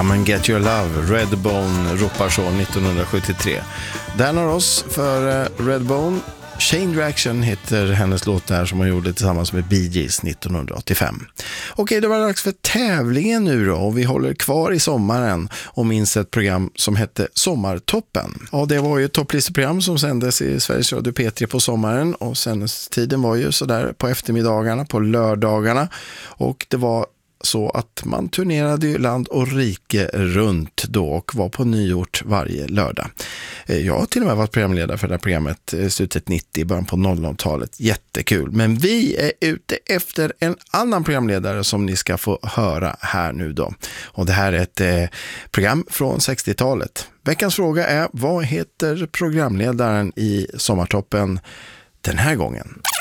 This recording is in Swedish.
Come and get your love, Redbone ropar så 1973. Där oss för Redbone. Chain Reaction heter hennes låt där som hon gjorde tillsammans med Bee Gees 1985. Okej, det var dags för tävlingen nu då, och vi håller kvar i sommaren och minns ett program som hette Sommartoppen. Ja, det var ju ett topplisteprogram som sändes i Sveriges Radio P3 på sommaren, och sändningstiden var ju sådär på eftermiddagarna, på lördagarna, och det var så att man turnerade ju land och rike runt då och var på nyort varje lördag. Jag har till och med varit programledare för det här programmet slutet 90, början på 00-talet. Jättekul. Men vi är ute efter en annan programledare som ni ska få höra här nu då. Och det här är ett program från 60-talet. Veckans fråga är: vad heter programledaren i Sommartoppen den här gången?